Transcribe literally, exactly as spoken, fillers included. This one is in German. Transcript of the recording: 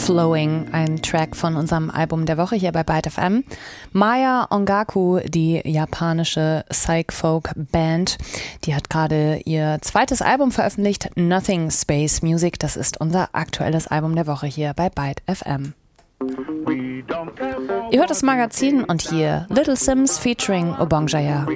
Flowing, ein Track von unserem Album der Woche hier bei Byte F M. Maya Ongaku, die japanische Psych-Folk-Band, die hat gerade ihr zweites Album veröffentlicht, Nothing Space Music. Das ist unser aktuelles Album der Woche hier bei Byte F M. Ihr hört das Magazin und hier Little Sims featuring Obongjaya.